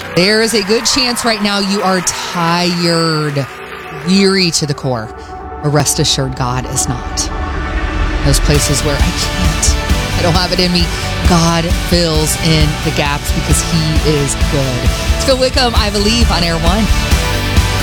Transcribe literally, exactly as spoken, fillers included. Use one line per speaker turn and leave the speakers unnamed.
There is a good chance right now you are tired, weary to the core. But rest assured, God is not. Those places where I can't, I don't have it in me, God fills in the gaps because he is good. It's Phil Wickham, I Believe, on Air One.